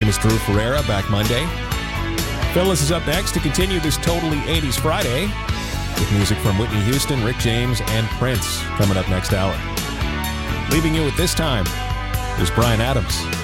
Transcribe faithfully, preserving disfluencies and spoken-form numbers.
name is Drew Ferreira, back Monday. Phyllis is up next to continue this Totally eighties Friday with music from Whitney Houston, Rick James, and Prince coming up next hour. Leaving you at this time is Bryan Adams.